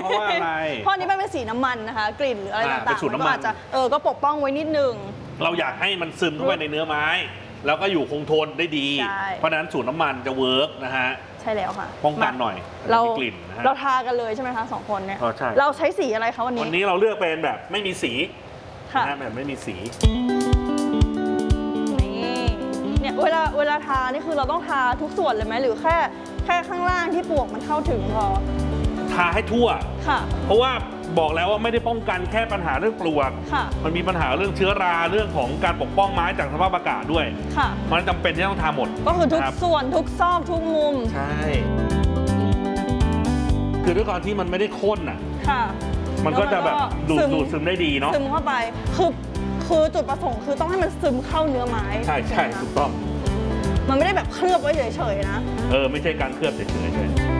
ราะว่าอะไรเพราะนี้มันเป็นสีน้ำมันนะคะกลิ่นหรืออะไรต่างๆเป็นสูตรน้ำมันก็อาจจะก็ปกป้องไว้นิดนึงเราอยากให้มันซึมเข้าไปในเนื้อไม้แล้วก็อยู่คงทนได้ดีเพราะนั้นสูตรน้ำมันจะเวิร์กนะฮะใช่แล้วค่ะป้องกันหน่อยเรากลิ่นนะฮะเราทากันเลยใช่ไหมคะ2 คนเนี่ยใช่เราใช้สีอะไรคะวันนี้เราเลือกเป็นแบบไม่มีสีนะแบบไม่มีสีเนี่ยเวลาทานี่คือเราต้องทาทุกส่วนเลยไหมหรือแค่ข้างล่างที่ปวกมันเข้าถึงพอทาให้ทั่วค่ะเพราะว่าบอกแล้วว่าไม่ได้ป้องกันแค่ปัญหาเรื่องปลวกมันมีปัญหาเรื่องเชื้อราเรื่องของการปกป้องไม้จากสภาพอากาศด้วยมันจำเป็นที่ต้องทาหมดก็คือทุกส่วนทุกซอกทุกมุมใช่คือด้วยความที่มันไม่ได้ข้นอ่ะมันก็จะแบบดูดซึมได้ดีเนาะซึมเข้าไปคือจุดประสงค์คือต้องให้มันซึมเข้าเนื้อไม้ใช่ถูกต้องมันไม่ได้แบบเคลือบไว้เฉยๆนะไม่ใช่การเคลือบเฉยๆ